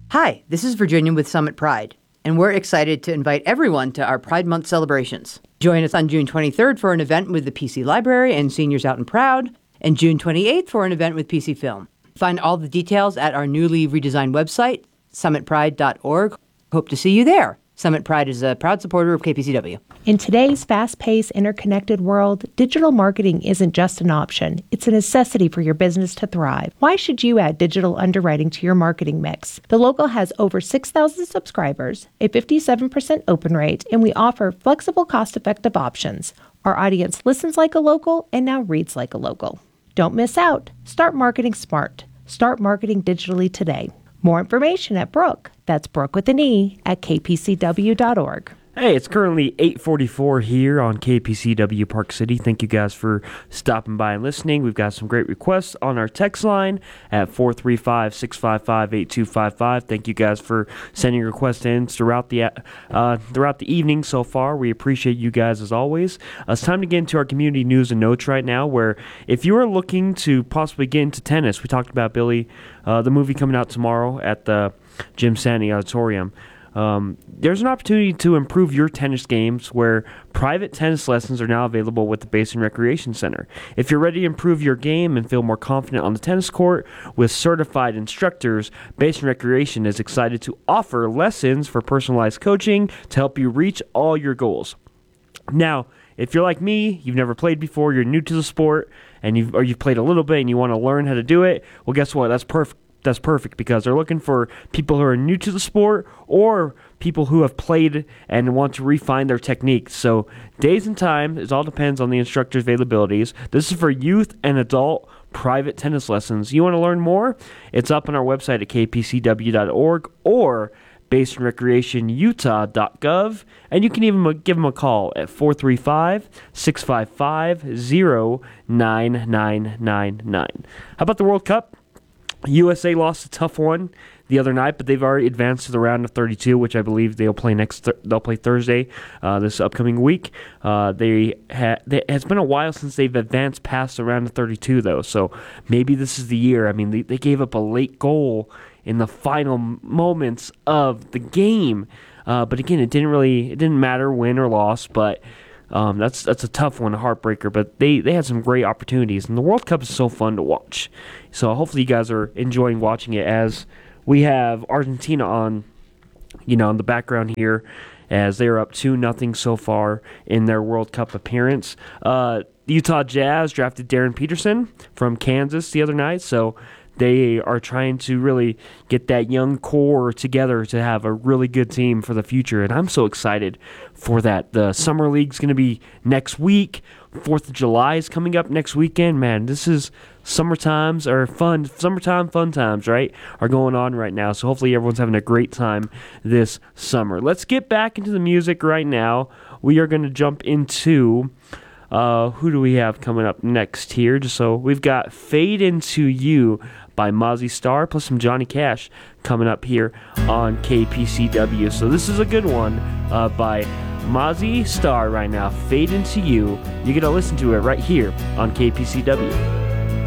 Hi, this is Virginia with Summit Pride, and we're excited to invite everyone to our Pride Month celebrations. Join us on June 23rd for an event with the PC Library and Seniors Out and Proud, and June 28th for an event with PC Film. Find all the details at our newly redesigned website, summitpride.org. Hope to see you there. Summit Pride is a proud supporter of KPCW. In today's fast-paced, interconnected world, digital marketing isn't just an option. It's a necessity for your business to thrive. Why should you add digital underwriting to your marketing mix? The Local has over 6,000 subscribers, a 57% open rate, and we offer flexible, cost-effective options. Our audience listens like a local and now reads like a local. Don't miss out. Start marketing smart. Start marketing digitally today. More information at Brooke, that's Brooke with an E, at kpcw.org. Hey, it's currently 8:44 here on KPCW Park City. Thank you guys for stopping by and listening. We've got some great requests on our text line at 435-655-8255. Thank you guys for sending requests in throughout the evening so far. We appreciate you guys as always. It's time to get into our community news and notes right now, where if you are looking to possibly get into tennis, we talked about Billy, the movie coming out tomorrow at the Jim Sandy Auditorium. There's an opportunity to improve your tennis games where private tennis lessons are now available with the Basin Recreation Center. If you're ready to improve your game and feel more confident on the tennis court with certified instructors, Basin Recreation is excited to offer lessons for personalized coaching to help you reach all your goals. Now, if you're like me, you've never played before, you're new to the sport, and you've played a little bit and you want to learn how to do it, well, guess what? That's perfect. That's perfect because they're looking for people who are new to the sport or people who have played and want to refine their techniques. So days and time, it all depends on the instructor's availabilities. This is for youth and adult private tennis lessons. You want to learn more? It's up on our website at kpcw.org or basinrecreationutah.gov, and you can even give them a call at 435-655-0999. How about the World Cup? USA lost a tough one the other night, but they've already advanced to the round of 32, which I believe they'll play Thursday this upcoming week. It's been a while since they've advanced past the round of 32, though, so maybe this is the year. I mean, they gave up a late goal in the final moments of the game, but again, it didn't matter win or loss, but that's a tough one, a heartbreaker, but they had some great opportunities, and the World Cup is so fun to watch. So hopefully you guys are enjoying watching it, as we have Argentina on the background here, as they are up 2-0 so far in their World Cup appearance. The Utah Jazz drafted Darren Peterson from Kansas the other night, so they are trying to really get that young core together to have a really good team for the future, and I'm so excited for that. The Summer League's going to be next week. 4th of July is coming up next weekend. Man, this is summertime fun times, right, are going on right now, so hopefully everyone's having a great time this summer. Let's get back into the music right now. We are going to jump into... who do we have coming up next here? So we've got Fade Into You by Mozzie Star, plus some Johnny Cash coming up here on KPCW. So this is a good one by Mozzie Star right now, Fade Into You. You get to listen to it right here on KPCW.